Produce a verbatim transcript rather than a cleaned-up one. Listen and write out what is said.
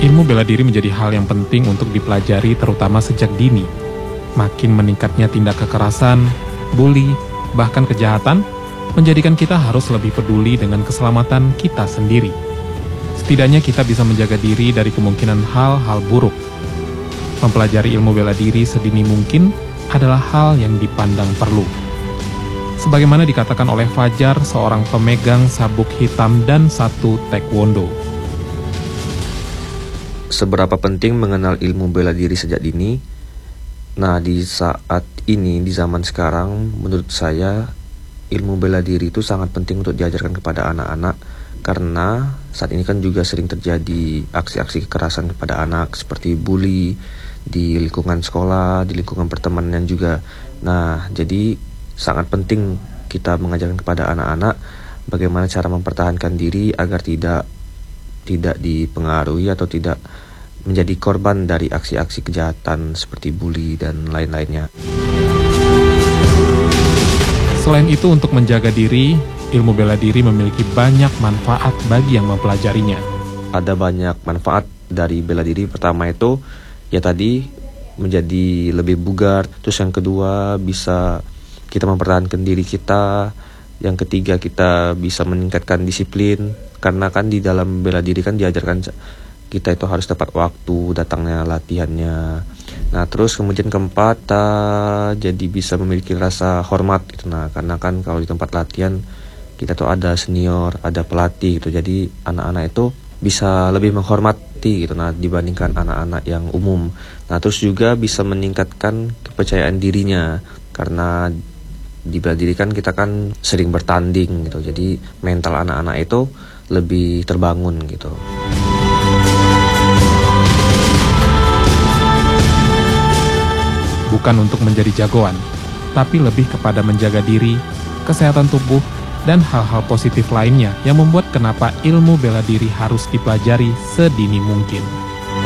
Ilmu bela diri menjadi hal yang penting untuk dipelajari terutama sejak dini. Makin meningkatnya tindak kekerasan, bully, bahkan kejahatan, menjadikan kita harus lebih peduli dengan keselamatan kita sendiri. Setidaknya kita bisa menjaga diri dari kemungkinan hal-hal buruk. Mempelajari ilmu bela diri sedini mungkin adalah hal yang dipandang perlu. Sebagaimana dikatakan oleh Fajar, seorang pemegang sabuk hitam dan satu taekwondo. Seberapa penting mengenal ilmu bela diri sejak dini? Nah, di saat ini, di zaman sekarang, menurut saya, ilmu bela diri itu sangat penting untuk diajarkan kepada anak-anak, karena saat ini kan juga sering terjadi aksi-aksi kekerasan kepada anak, seperti bully, di lingkungan sekolah, di lingkungan pertemanan juga. Nah, jadi sangat penting kita mengajarkan kepada anak-anak bagaimana cara mempertahankan diri agar tidak tidak dipengaruhi atau tidak menjadi korban dari aksi-aksi kejahatan seperti bully dan lain-lainnya. Selain itu, untuk menjaga diri, ilmu bela diri memiliki banyak manfaat bagi yang mempelajarinya. Ada banyak manfaat dari bela diri. Pertama itu, ya tadi, menjadi lebih bugar. Terus yang kedua, bisa kita mempertahankan diri kita. Yang ketiga, kita bisa meningkatkan disiplin. Karena kan di dalam bela diri kan diajarkan kita itu harus tepat waktu datangnya latihannya. Nah, terus kemudian keempat, kita jadi bisa memiliki rasa hormat gitu. Nah, karena kan kalau di tempat latihan kita tuh ada senior, ada pelatih gitu. Jadi anak-anak itu bisa lebih menghormati gitu, nah, dibandingkan anak-anak yang umum. Nah, terus juga bisa meningkatkan kepercayaan dirinya, karena di bela diri kan kita kan sering bertanding gitu. Jadi mental anak-anak itu lebih terbangun gitu. Bukan untuk menjadi jagoan, tapi lebih kepada menjaga diri, kesehatan tubuh, dan hal-hal positif lainnya yang membuat kenapa ilmu bela diri harus dipelajari sedini mungkin.